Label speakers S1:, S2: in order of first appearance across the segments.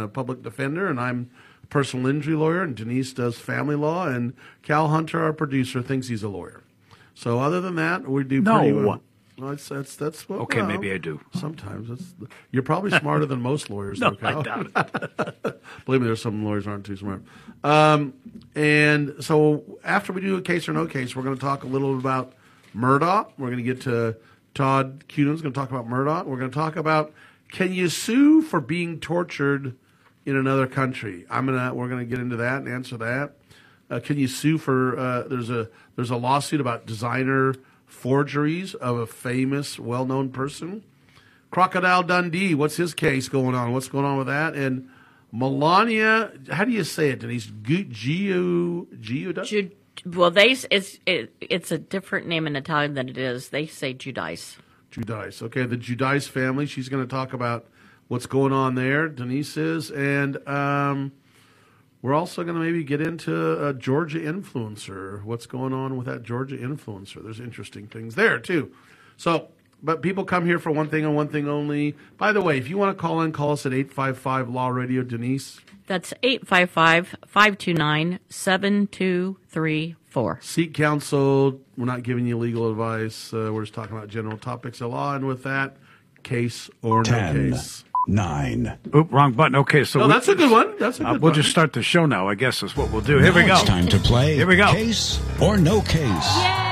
S1: public defender, and I'm a personal injury lawyer, and Denise does family law, and Cal Hunter, our producer, thinks he's a lawyer. So other than that, we do pretty well. Well, that's what.
S2: Okay, maybe I do.
S1: Sometimes you're probably smarter than most lawyers.
S2: No,
S1: though, Cal.
S2: I doubt it.
S1: Believe me, there's some lawyers aren't too smart. And so after we do a case or no case, we're going to talk a little about Murdaugh. We're going to get to Todd Cunan's going to talk about Murdaugh. We're going to talk about, can you sue for being tortured in another country? We're going to get into that and answer that. Can you sue for? There's a lawsuit about designer forgeries of a famous, well-known person. Crocodile Dundee, what's his case going on? What's going on with that? And Melania, how do you say it, Denise?
S3: Well, it's a different name in Italian than it is. They say Giudice.
S1: Giudice. Okay, the Giudice family. She's going to talk about what's going on there. Denise is. And we're also going to maybe get into a Georgia influencer. What's going on with that Georgia influencer? There's interesting things there, too. So, but people come here for one thing and one thing only. By the way, if you want to call in, call us at 855 Law Radio. Denise?
S3: That's 855-529-7234.
S1: Seek counsel. We're not giving you legal advice. We're just talking about general topics of law. And with that, case or no
S4: 10,
S1: case.
S4: 9.
S2: Oop, wrong button. Okay, so
S1: that's a good one. That's a good
S2: we'll
S1: one.
S2: just start the show now, I guess is what we'll do. Here we go.
S4: It's time to play.
S2: Here we go.
S4: Case or no case.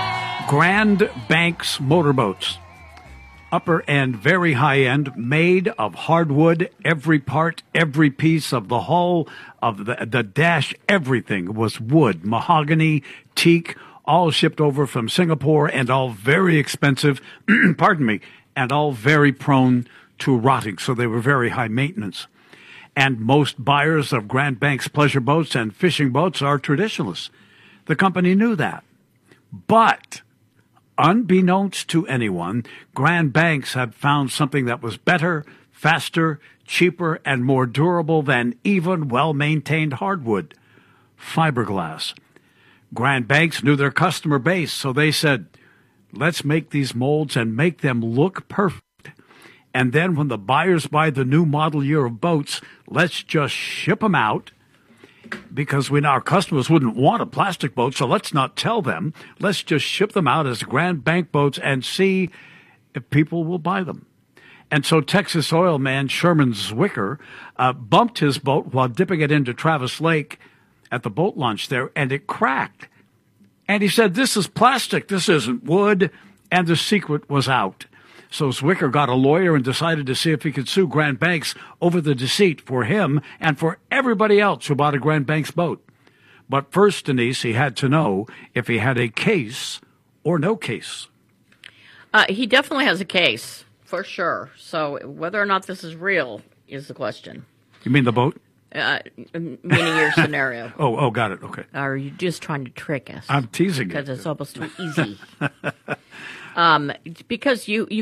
S2: Grand Banks motorboats. Upper and very high end, made of hardwood. Every part, every piece of the hull, of the dash, everything was wood, mahogany, teak, all shipped over from Singapore and all very expensive, pardon me, and all very prone to rotting, so they were very high maintenance. And most buyers of Grand Banks pleasure boats and fishing boats are traditionalists. The company knew that. But unbeknownst to anyone, Grand Banks had found something that was better, faster, cheaper, and more durable than even well-maintained hardwood: fiberglass. Grand Banks knew their customer base, so they said, let's make these molds and make them look perfect. And then when the buyers buy the new model year of boats, let's just ship them out, because we know our customers wouldn't want a plastic boat, so let's not tell them. Let's just ship them out as Grand Bank boats and see if people will buy them. And so Texas oil man Sherman Zwicker bumped his boat while dipping it into Travis Lake at the boat launch there, and it cracked. And he said, this is plastic, this isn't wood, and the secret was out. So Zwicker got a lawyer and decided to see if he could sue Grand Banks over the deceit for him and for everybody else who bought a Grand Banks boat. But first, Denise, he had to know if he had a case or no case.
S3: He definitely has a case, for sure. So whether or not this is real is the question.
S2: You mean the boat?
S3: Meaning your scenario.
S2: Oh, got it. Okay.
S3: Or are you just trying to trick us?
S2: I'm teasing
S3: because
S2: you.
S3: it's almost too easy. Because you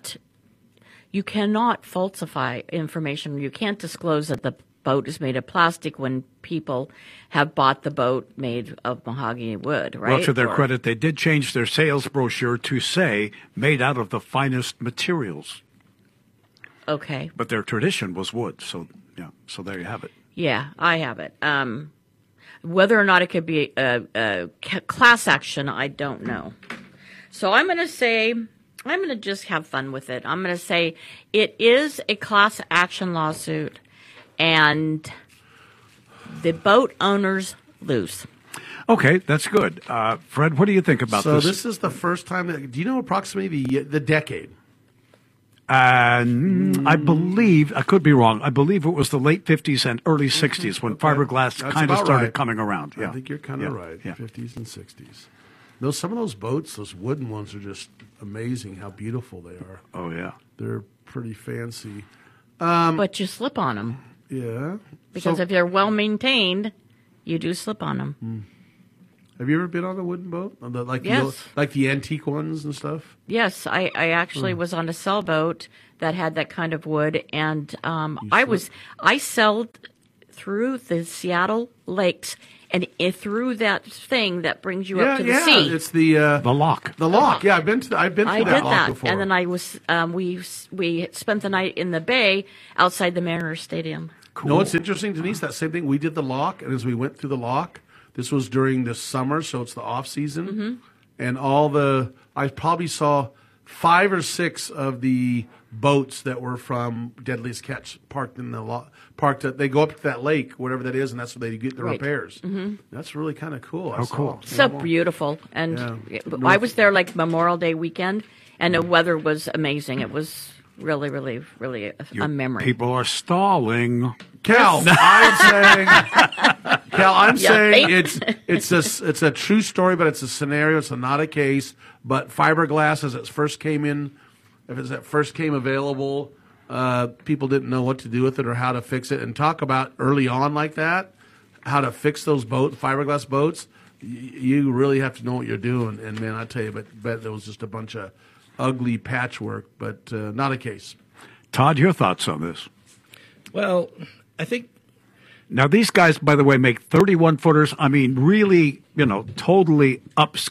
S3: cannot falsify information. You can't disclose that the boat is made of plastic when people have bought the boat made of mahogany wood, right?
S2: Well, to their credit, they did change their sales brochure to say made out of the finest materials.
S3: Okay.
S2: But their tradition was wood, so there you have it.
S3: Yeah, I have it. Whether or not it could be a class action, I don't know. So I'm going to just have fun with it. I'm going to say it is a class action lawsuit, and the boat owners lose.
S2: Okay, that's good. Fred, what do you think about this?
S1: So this is the first time do you know approximately the decade?
S2: I believe, I could be wrong, I believe it was the late 50s and early 60s when fiberglass kind of started coming around. Yeah.
S1: I think you're kind of right,
S2: yeah.
S1: 50s and 60s. Some of those boats, those wooden ones, are just amazing how beautiful they are.
S2: Oh, yeah.
S1: They're pretty fancy.
S3: But you slip on them.
S1: Yeah.
S3: Because if they're well-maintained, you do slip on them.
S1: Have you ever been on a wooden boat?
S3: Yes.
S1: Like the antique ones and stuff?
S3: Yes, I actually was on a sailboat that had that kind of wood, and I sailed through the Seattle lakes and through that thing that brings you up to the sea.
S1: It's the
S2: lock.
S1: The lock. Yeah, I've been through that lock before.
S3: And then I was we spent the night in the bay outside the Mariners Stadium.
S2: Cool.
S1: No, what's interesting, Denise, that same thing. We did the lock, and as we went through the lock, this was during the summer, so it's the off season, and I probably saw 5 or 6 of the boats that were from Deadliest Catch parked in the they go up to that lake, whatever that is, and that's where they get the repairs. That's really kind of cool.
S2: Cool.
S3: So beautiful. And I was there like Memorial Day weekend, and the weather was amazing. It was really, really, really a memory.
S2: People are stalling.
S1: Cal, I'm saying it's a true story, but it's a scenario. It's not a case. But fiberglass, as it first came in, available, people didn't know what to do with it or how to fix it. And talk about early on like that, how to fix those fiberglass boats. You really have to know what you're doing. And man, I tell you, but there was just a bunch of ugly patchwork, but not a case.
S2: Todd, your thoughts on this?
S5: Well, I think
S2: now these guys, by the way, make 31-footers. I mean, really, totally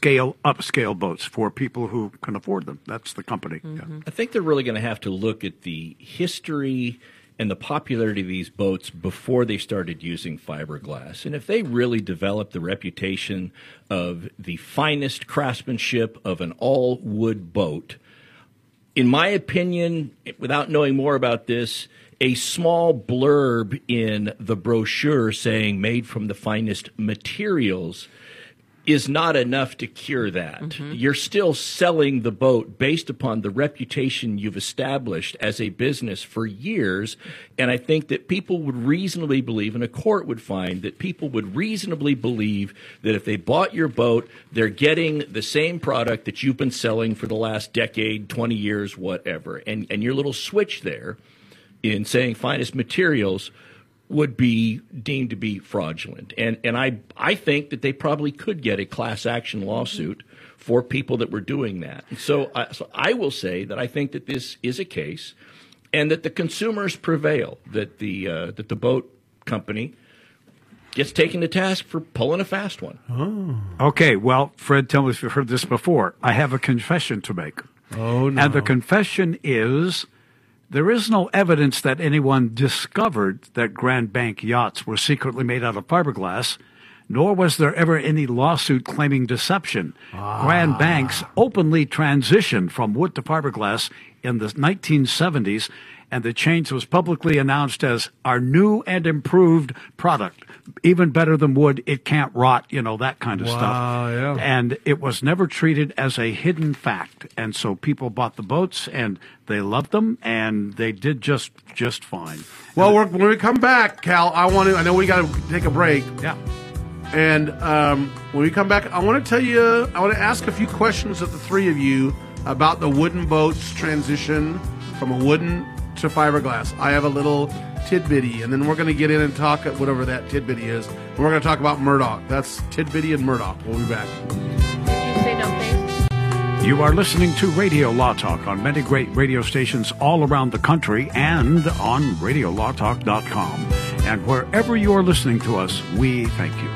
S2: upscale boats for people who can afford them. That's the company. Yeah.
S5: I think they're really going to have to look at the history and the popularity of these boats before they started using fiberglass. And if they really developed the reputation of the finest craftsmanship of an all-wood boat, in my opinion, without knowing more about this, a small blurb in the brochure saying made from the finest materials is not enough to cure that. You're still selling the boat based upon the reputation you've established as a business for years. And I think that people would reasonably believe, and a court would find that people would reasonably believe that if they bought your boat, they're getting the same product that you've been selling for the last decade, 20 years, whatever. And your little switch there in saying finest materials would be deemed to be fraudulent. And I think that they probably could get a class action lawsuit for people that were doing that. So I will say that I think that this is a case and that the consumers prevail, that the boat company gets taken to task for pulling a fast one.
S2: Oh. Okay, well, Fred, tell me if you've heard this before. I have a confession to make.
S1: Oh, no.
S2: And the confession is there is no evidence that anyone discovered that Grand Bank yachts were secretly made out of fiberglass, nor was there ever any lawsuit claiming deception. Grand Banks openly transitioned from wood to fiberglass in the 1970s, and the change was publicly announced as our new and improved product. Even better than wood, it can't rot, that kind of stuff.
S1: Yeah.
S2: And it was never treated as a hidden fact. And so people bought the boats, and they loved them, and they did just fine.
S1: Well, when we come back, Cal, I know we got to take a break.
S2: Yeah.
S1: And when we come back, I want to ask a few questions of the three of you about the wooden boats transition from a wooden to fiberglass. I have a little tidbitty, and then we're going to get in and talk at whatever that tidbitty is. And we're going to talk about Murdoch. That's tidbitty and Murdoch. We'll be back.
S3: Did you say no, please?
S2: You are listening to Radio Law Talk on many great radio stations all around the country and on RadioLawTalk.com. And wherever you are listening to us, we thank you.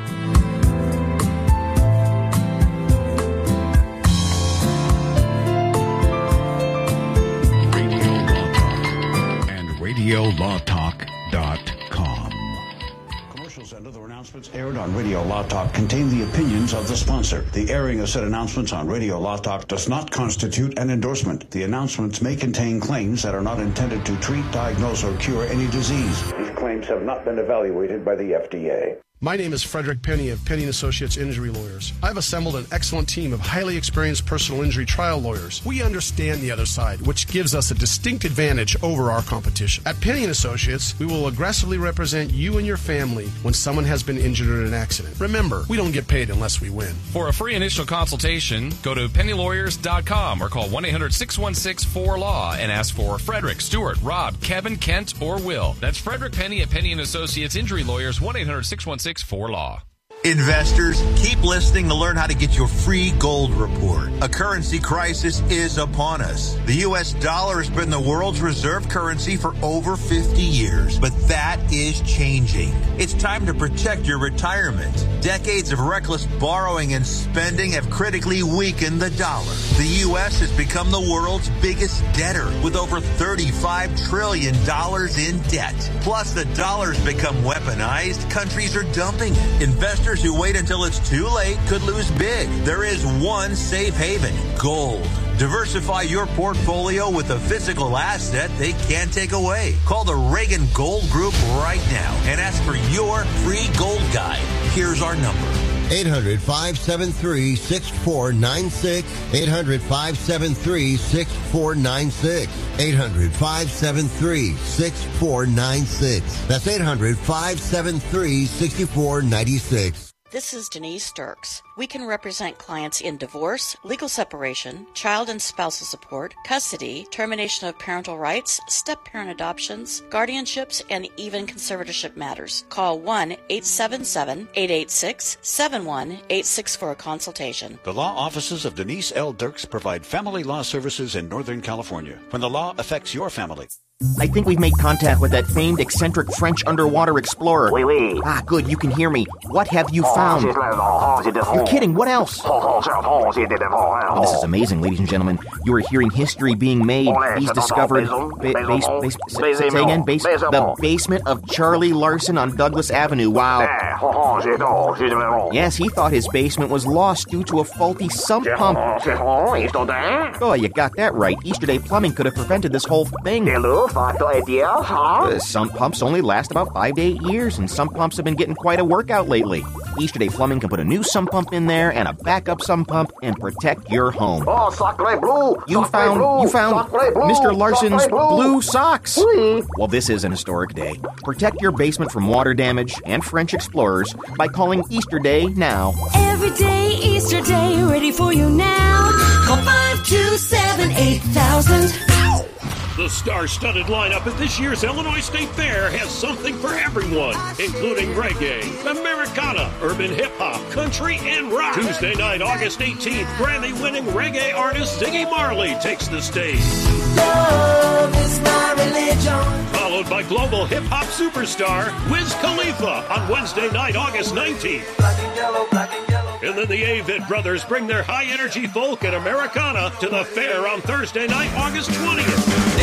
S4: RadioLawTalk.com.
S6: Commercials and other announcements aired on Radio Law Talk contain the opinions of the sponsor. The airing of said announcements on Radio Law Talk does not constitute an endorsement. The announcements may contain claims that are not intended to treat, diagnose, or cure any disease. These claims have not been evaluated by the FDA.
S7: My name is Frederick Penny of Penny & Associates Injury Lawyers. I've assembled an excellent team of highly experienced personal injury trial lawyers. We understand the other side, which gives us a distinct advantage over our competition. At Penny & Associates, we will aggressively represent you and your family when someone has been injured in an accident. Remember, we don't get paid unless we win.
S8: For a free initial consultation, go to pennylawyers.com or call 1-800-616-4LAW and ask for Frederick, Stuart, Rob, Kevin, Kent, or Will. That's Frederick Penny at Penny & Associates Injury Lawyers, 1-800-616-4LAW.
S9: Investors, keep listening to learn how to get your free gold report. A currency crisis is upon us. The U.S. dollar has been the world's reserve currency for over 50 years, but that is changing. It's time to protect your retirement. Decades of reckless borrowing and spending have critically weakened the dollar. The U.S. has become the world's biggest debtor with over $35 trillion in debt. Plus, the dollar's become weaponized. Countries are dumping it. Investors who wait until it's too late could lose big. There is one safe haven: gold. Diversify your portfolio with a physical asset they can't take away. Call the Reagan Gold Group right now and ask for your free gold guide. Here's our number.
S10: 800-573-6496. 800-573-6496. 800-573-6496. That's 800-573-6496.
S11: This is Denise Sturks. We can represent clients in divorce, legal separation, child and spousal support, custody, termination of parental rights, step-parent adoptions, guardianships, and even conservatorship matters. Call 1-877-886-7186 for a consultation.
S6: The law offices of Denise L. Dirks provide family law services in Northern California. When the law affects your family.
S12: I think we've made contact with that famed eccentric French underwater explorer.
S13: Oui, oui.
S12: Ah, good, you can hear me. What have you found? You're kidding, what else? Oh, this is amazing, ladies and gentlemen. You are hearing history being made. He's discovered... Say again? The basement of Charlie Larson on Douglas Avenue. Wow. Yes, he thought his basement was lost due to a faulty sump pump. Oh, you got that right. Easter Day Plumbing could have prevented this whole thing. Sump pumps only last about 5 to 8 years, and sump pumps have been getting quite a workout lately. Easter Day Plumbing can put a new sump pump in there and a backup sump pump and protect your home.
S13: Oh, sacre bleu!
S12: You found Mr. Larson's blue socks.
S13: Oui.
S12: Well, this is an historic day. Protect your basement from water damage and French explorers by calling Easter Day now.
S14: Every day, Easter Day, ready for you now. Call 527-8000.
S15: The star-studded lineup at this year's Illinois State Fair has something for everyone, including reggae, Americana, urban hip-hop, country, and rock. Tuesday night, August 18th, Grammy-winning reggae artist Ziggy Marley takes the stage.
S14: Love is my religion.
S15: Followed by global hip-hop superstar Wiz Khalifa on Wednesday night, August 19th.
S14: Black and yellow, black and yellow.
S15: And then the Avett Brothers bring their high-energy folk and Americana to the fair on Thursday night, August 20th.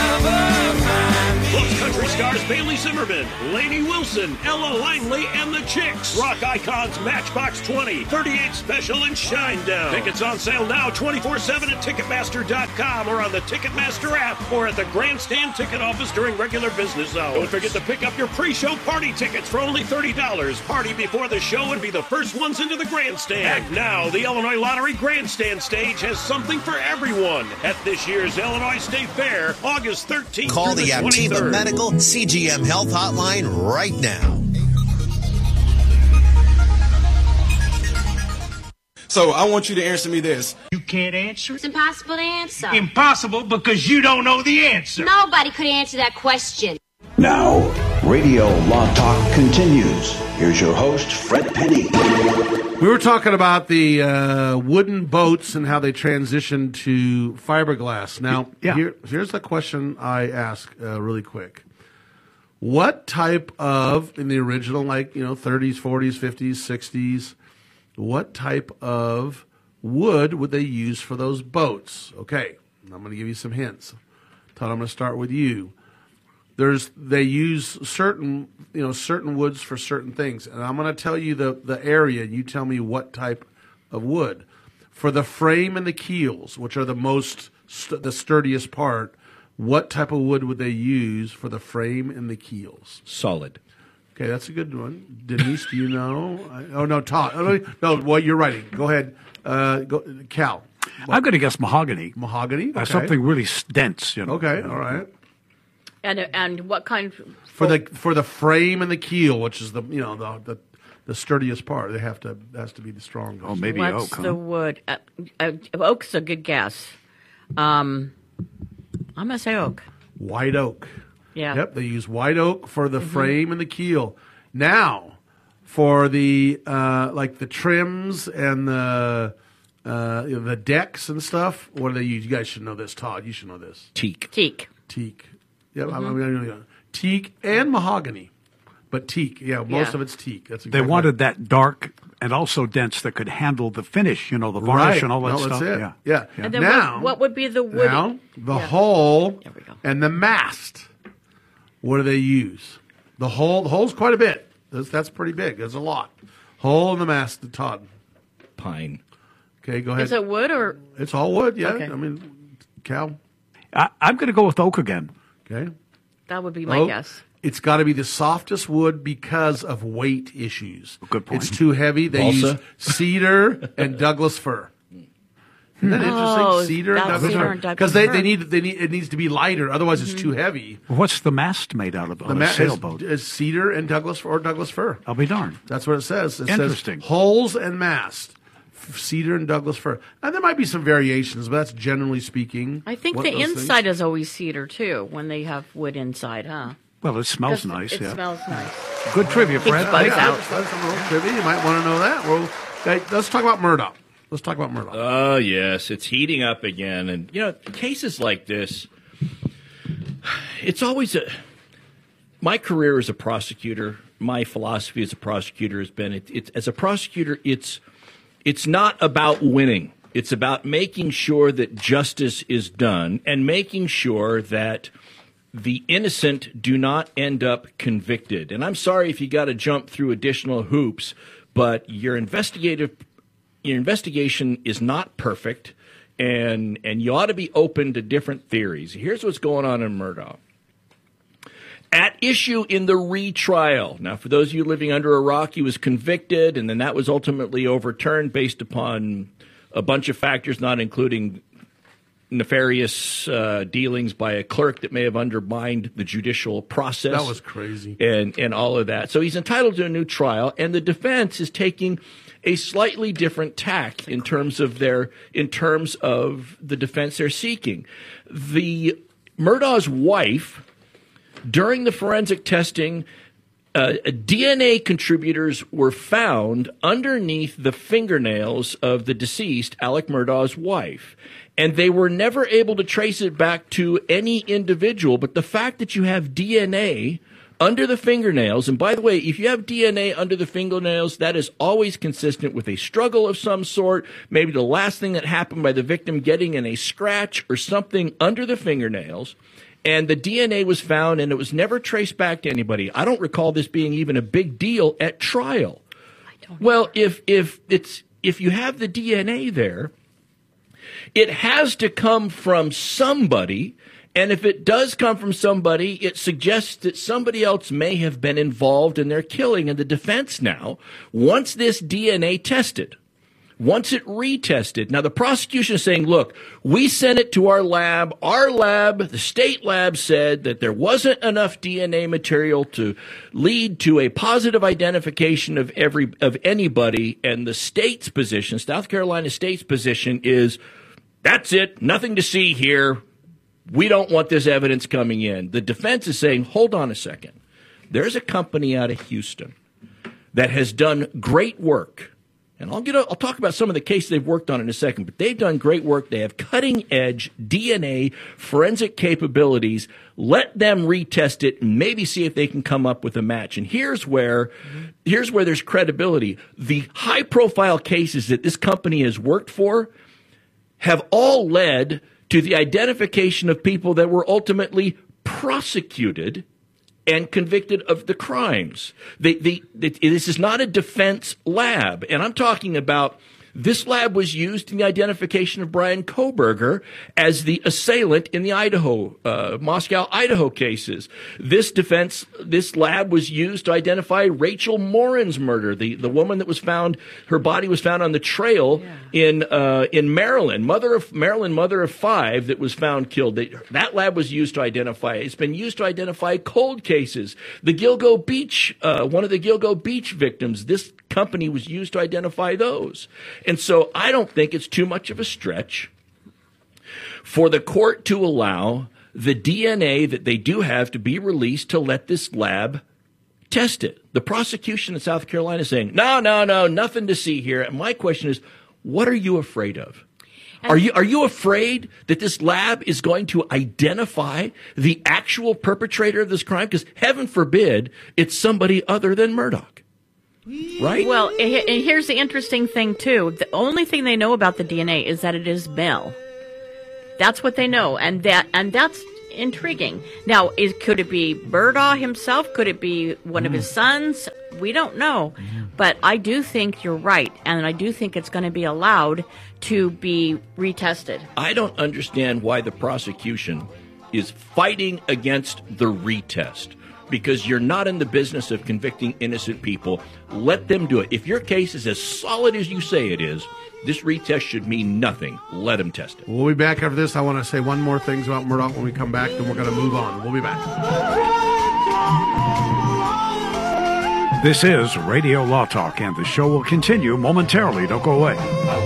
S15: Plus country stars Bailey Zimmerman, Lainey Wilson, Ella Langley, and the Chicks. Rock icons Matchbox 20, 38 Special, and Shinedown. Tickets on sale now 24/7 at Ticketmaster.com or on the Ticketmaster app or at the Grandstand ticket office during regular business hours. Don't forget to pick up your pre-show party tickets for only $30. Party before the show and be the first ones into the Grandstand. And now, the Illinois Lottery Grandstand stage has something for everyone at this year's Illinois State Fair, August 13th.
S9: Call the Activa Medical CGM Health Hotline right now.
S16: So I want you to answer me this.
S17: You can't answer?
S18: It's impossible to answer.
S17: Impossible because you don't know the answer.
S18: Nobody could answer that question.
S6: Now, Radio Law Talk continues. Here's your host, Fred Penny.
S1: We were talking about the wooden boats and how they transitioned to fiberglass. Now, here's the question I ask really quick. What type of, in the original, 30s, 40s, 50s, 60s, what type of wood would they use for those boats? Okay, I'm going to give you some hints. Todd, I'm going to start with you. They use certain woods for certain things, and I'm going to tell you the area, and you tell me what type of wood. For the frame and the keels, which are the the sturdiest part, what type of wood would they use for the frame and the keels?
S5: Solid.
S1: Okay, that's a good one. Denise, do you know? Todd. No, well, you're writing. Go ahead. Cal.
S2: I'm going to guess mahogany.
S1: Mahogany? Okay.
S2: Something really dense,
S1: Okay, all right.
S3: And what kind?
S1: For the frame and the keel, which is the sturdiest part, has to be the strongest.
S2: Oh, maybe
S3: What's
S2: oak.
S3: The wood? Oak's a good guess. I'm gonna say oak.
S1: White oak.
S3: Yeah.
S1: Yep. They use white oak for the frame and the keel. Now, for the like the trims and the decks and stuff. What do they use? You guys should know this, Todd. You should know this.
S5: Teak.
S3: Teak.
S1: Yeah, teak and mahogany, but teak. Yeah, most of it's teak. That's exactly
S2: they wanted that dark and also dense that could handle the finish. You know, the varnish and all that stuff.
S1: That's it.
S2: Yeah.
S1: Yeah.
S3: And then
S1: Now,
S3: what would be the wood?
S1: now the hole and the mast. What do they use? The hole's quite a bit. That's pretty big. That's a lot. Hole and the mast, Todd.
S5: Pine.
S1: Okay, go ahead.
S3: Is it wood or?
S1: It's all wood, yeah.
S3: Okay.
S1: I mean, Cal.
S2: I'm going to go with oak again.
S1: Okay.
S3: That would be my guess.
S1: It's got to be the softest wood because of weight issues.
S2: Good point.
S1: It's too heavy. They use cedar and Douglas fir. Isn't that interesting? Cedar and Douglas fir. Because they need it needs to be lighter. Otherwise, it's too heavy.
S2: What's the mast made out of on a sailboat?
S1: Is cedar and Douglas fir.
S2: I'll be darned.
S1: That's what it says. It
S2: Interesting.
S1: says hulls and mast. Cedar and Douglas fir. And there might be some variations, but that's generally speaking.
S3: I think the inside is always cedar too when they have wood inside, huh?
S2: Well, it smells nice.
S3: It smells nice.
S2: Good trivia,
S3: Keeps
S2: Fred.
S3: bugs out.
S1: That's some little trivia. You might want to know that. Well, let's talk about Murdoch.
S5: Oh, yes. It's heating up again. And, cases like this, it's always my career as a prosecutor, my philosophy as a prosecutor has been, as a prosecutor, it's not about winning. It's about making sure that justice is done and making sure that the innocent do not end up convicted. And I'm sorry if you got to jump through additional hoops, but your investigation is not perfect, and you ought to be open to different theories. Here's what's going on in Murdoch. At issue in the retrial. Now, for those of you living under a rock, he was convicted, and then that was ultimately overturned based upon a bunch of factors, not including nefarious dealings by a clerk that may have undermined the judicial process.
S1: That was crazy.
S5: And all of that. So he's entitled to a new trial, and the defense is taking a slightly different tack in terms of the defense they're seeking. The Murdaugh's wife, during the forensic testing, DNA contributors were found underneath the fingernails of the deceased, Alec Murdaugh's wife. And they were never able to trace it back to any individual. But the fact that you have DNA under the fingernails, and by the way, if you have DNA under the fingernails, that is always consistent with a struggle of some sort, maybe the last thing that happened by the victim getting in a scratch or something under the fingernails. And the DNA was found, and it was never traced back to anybody. I don't recall this being even a big deal at trial. Well, if you have the DNA there, it has to come from somebody, and if it does come from somebody, it suggests that somebody else may have been involved in their killing. And the defense now wants this DNA tested. Once it retested, now the prosecution is saying, look, we sent it to our lab. Our lab, the state lab, said that there wasn't enough DNA material to lead to a positive identification of anybody. And the state's position, South Carolina state's position is, that's it, nothing to see here. We don't want this evidence coming in. The defense is saying, hold on a second. There's a company out of Houston that has done great work. And I'll talk about some of the cases they've worked on in a second, but they've done great work. They have cutting-edge DNA forensic capabilities. Let them retest it and maybe see if they can come up with a match. And here's where there's credibility. The high-profile cases that this company has worked for have all led to the identification of people that were ultimately prosecuted and convicted of the crimes. This is not a defense lab. And I'm talking about this lab was used in the identification of Brian Kohberger as the assailant in the Moscow, Idaho cases. This lab was used to identify Rachel Morin's murder, the woman that was found, her body was found on the trail in Maryland, mother of 5 that was found killed. That lab was used to identify. It's been used to identify cold cases. The Gilgo Beach, one of the Gilgo Beach victims, this company was used to identify those. And so I don't think it's too much of a stretch for the court to allow the DNA that they do have to be released to let this lab Test it. The prosecution in South Carolina is saying, no, nothing to see here. And my question is, what are you afraid of? Are you afraid that this lab is going to identify the actual perpetrator of this crime? Because heaven forbid it's somebody other than Murdoch. Right?
S3: Well, and here's the interesting thing, too. The only thing they know about the DNA is that it is male. That's what they know, and that's intriguing. Now, could it be Murdaugh himself? Could it be one of his sons? We don't know. But I do think you're right, and I do think it's going to be allowed to be retested.
S5: I don't understand why the prosecution is fighting against the retest, because you're not in the business of convicting innocent people. Let them do it. If your case is as solid as you say it is, this retest should mean nothing. Let them test it.
S1: We'll be back after this. I want to say one more thing about Murdaugh when we come back, then we're going to move on. We'll be back.
S2: This is Radio Law Talk, and the show will continue momentarily. Don't go away.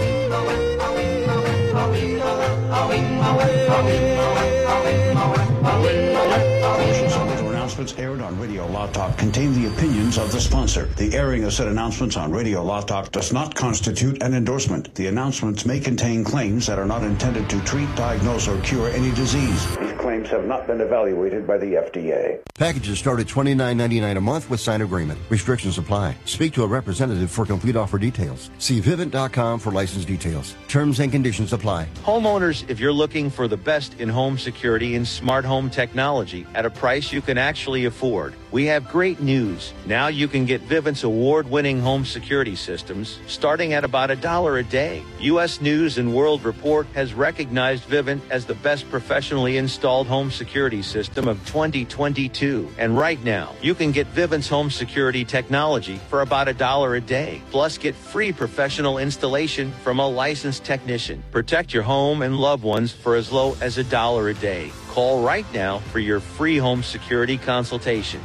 S6: Announcements aired on Radio Law Talk contain the opinions of the sponsor. The airing of said announcements on Radio Law Talk does not constitute an endorsement. The announcements may contain claims that are not intended to treat, diagnose, or cure any disease. These claims have not been evaluated by the FDA.
S10: Packages start at $29.99 a month with sign agreement. Restrictions apply. Speak to a representative for complete offer details. See Vivint.com for license details. Terms and conditions apply.
S13: Homeowners, if you're looking for the best in home security and smart home technology at a price you can actually afford, we have great news. Now you can get Vivint's award-winning home security systems starting at about $1 a day. U.S. News and World Report has recognized Vivint as the best professionally installed home security system of 2022. And right now, you can get Vivint's home security technology for about $1 a day. Plus, get free professional installation from a licensed technician. Protect your home and loved ones for as low as $1 a day. Call right now for your free home security consultation.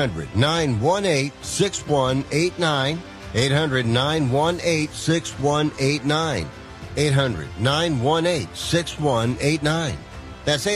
S10: 800-918-6189. 800-918-6189. 800-918-6189. That's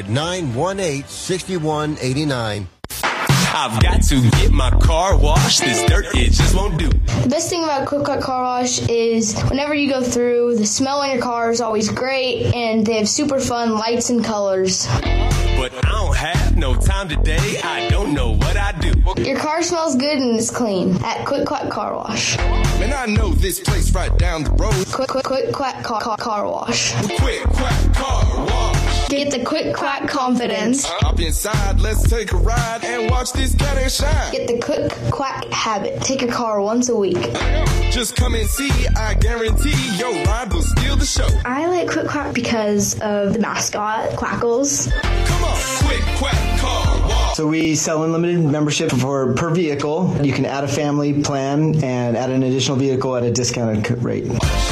S10: 800-918-6189.
S19: I've got to get my car washed. This dirt, it just won't do.
S20: The best thing about Quick Quack Car Wash is whenever you go through, the smell on your car is always great, and they have super fun lights and colors.
S19: But I don't have no time today. I don't know what I do.
S20: Your car smells good and it's clean at Quick Quack Car Wash.
S19: Man, I know this place right down the road.
S20: Quick Quack Car Wash.
S19: Quick Quack Car Wash.
S20: Get the Quick Quack confidence.
S19: Hop inside, let's take a ride and watch this cat and shine.
S20: Get the Quick Quack habit. Take your car once a week.
S19: Just come and see, I guarantee your ride will steal the show.
S20: I like Quick Quack because of the mascot, Quackles.
S19: Come on, Quick Quack Car Wash.
S21: So we sell unlimited membership per vehicle. You can add a family plan and add an additional vehicle at a discounted rate.